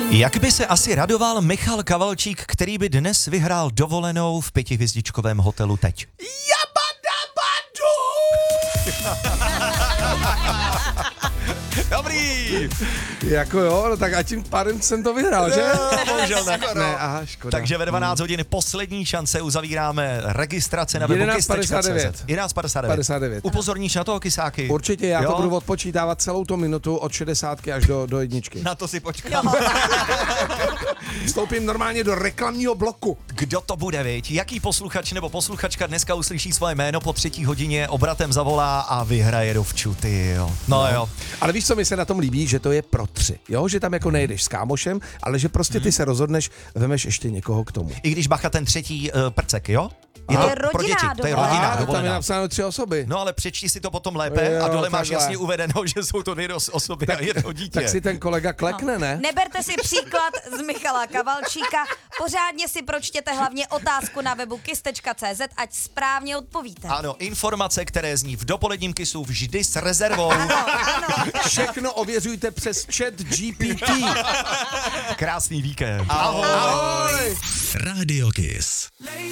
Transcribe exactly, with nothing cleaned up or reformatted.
Jak by se asi radoval Michal Kavalčík, který by dnes vyhrál dovolenou v pětihvězdičkovém hotelu teď? Dobrý! Jako jo, no tak a tím pádem jsem to vyhrál, že? No, bohužel ne. Ne, aha, škoda. Takže ve dvanáct hodin poslední šance uzavíráme registrace na webu jedenáct kiss tečka cé zet. jedenáct padesát devět. padesát devět. Upozorníš na toho, Kysáky? Určitě, já Jo? to budu odpočítávat celou tu minutu od šedesátky až do, do jedničky. Na to si počkám. Vstoupím normálně do reklamního bloku. Kdo to bude, viď? Jaký posluchač nebo posluchačka dneska uslyší svoje jméno po třetí hodině, obratem zavolá a vyhraje dovču, ty jo. No, no jo. Ale víš, co mi se na tom líbí, že to je pro tři, jo? Že tam jako nejdeš s kámošem, ale že prostě ty se rozhodneš, vemeš ještě někoho k tomu. I když bacha ten třetí uh, prcek, jo? To je pro rodinná děti, to je dovolená. rodinná Aha, tam je dovolená. napsáno tři osoby. No ale přečti si to potom lépe Jo, a dole máš takhle. jasně uvedeno, že jsou to dvě os- osoby a jedno dítě. Tak si ten kolega klekne, ne? Neberte si příklad z Michala Kavalčíka, pořádně si pročtěte hlavně otázku na webu kiss tečka cé zet, ať správně odpovíte. Ano, informace, které zní v dopoledním kisu vždy s rezervou. Ano, ano. Všechno ověřujte přes chat G P T. Krásný víkend. Ahoj. Radio Kiss.